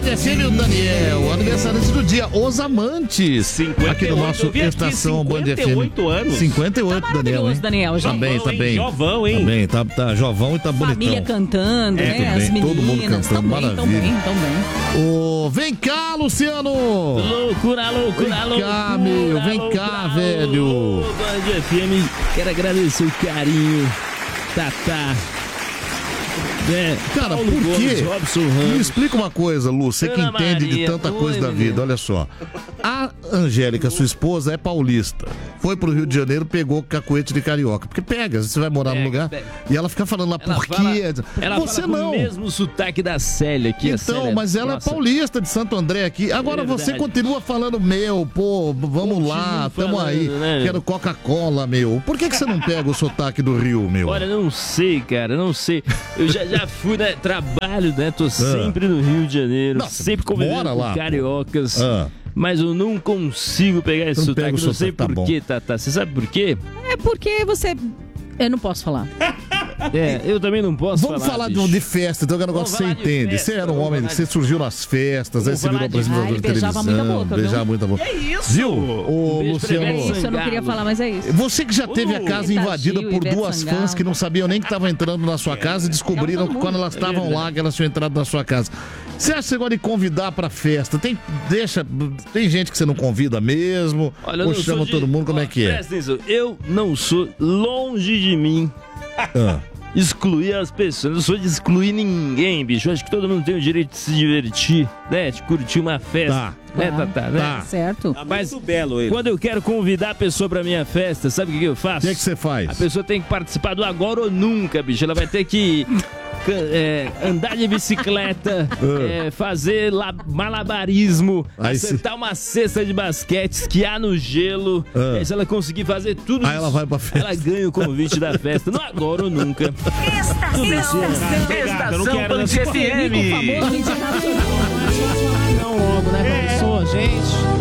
FM e o Daniel, aniversariante do dia, Os Amantes. 58, aqui no nosso Estação Band FM. 58 anos. 58, Tá Daniel, hein? Daniel, já. Tá bem, tá bem. Jovão, hein? Tá bem, tá jovão e tá bonitão. Família cantando, né? As bem, todo mundo meninas. cantando, Tão maravilha. bem, tão bem. Ô, vem cá, Luciano! Loucura, loucura, Vem cá, meu, vem cá, velho. Band FM, quero agradecer o carinho. Tatá. Cara, Paulo por quê? Gomes, Robson Me Ramos. explica uma coisa, Lu, você que Ana entende de Maria, tanta coisa oi, da vida, menino. olha só. A Angélica, sua esposa, é paulista. Foi pro Rio de Janeiro, pegou cacuete de carioca. Porque pega, você vai morar num lugar e ela fica falando lá, por quê? Ela Você fala não. com o mesmo sotaque da Célia aqui. a Então, Célia, mas ela nossa, é paulista de Santo André aqui. Agora Verdade. você continua falando, meu, pô, vamos lá, tamo falando, aí. né? Quero Coca-Cola, meu. Por que você não pega o sotaque do Rio, meu? Olha, não sei, cara, não sei. Eu já fui, né? Trabalho, né? Tô sempre no Rio de Janeiro, Nossa, sempre convivendo mora com lá, pô. cariocas. Ah. Mas eu não consigo pegar esse Não pega sotaque. o Não sei sotaque, tá por bom. quê, Tata. Você sabe por quê? É porque você... Eu não posso falar. Eu também não posso Vamos falar bicho. de festa, então que é um negócio que você Vamos falar de entende. festa, Você era um vamos homem, falar você de- surgiu nas festas, aí Vamos você virou falar de- apresentador Ah, de ele beijava televisão. muita boca, viu? Beijava muita boca. Que isso? Viu, ô Um beijo pra Luciano? É Ivete isso, eu não queria Sangalo. falar, mas é isso. Você que já teve a casa Rita invadida Gil, por Ivete duas Sangalo. fãs que não sabiam nem que estavam entrando na sua casa e descobriram Todo mundo. quando elas estavam lá que elas tinham entrado na sua casa. Você acha que você gosta de convidar pra festa? Tem gente que você não convida mesmo? Olha, eu ou não chama sou de- todo mundo? Como Ó, é que é? Presta atenção, eu não sou longe de mim Ah, excluir as pessoas. Eu não sou de excluir ninguém, bicho. Eu acho que todo mundo tem o direito de se divertir, né? De curtir uma festa. Né, Tatá? Né? Tá. Certo? Mas belo ele. quando eu quero convidar a pessoa pra minha festa, sabe o que eu O faço? que é que você A faz? pessoa tem que participar do agora ou nunca, bicho. Ela vai ter que andar de bicicleta, fazer malabarismo, Aí acertar uma cesta de basquete, esquiar no gelo. E aí, se ela conseguir fazer tudo Aí ela vai pra festa. ela ganha o convite da festa. No agora ou nunca. Estação Band FM. famoso, a gente é nacional. Não logo, né, professor? Gente...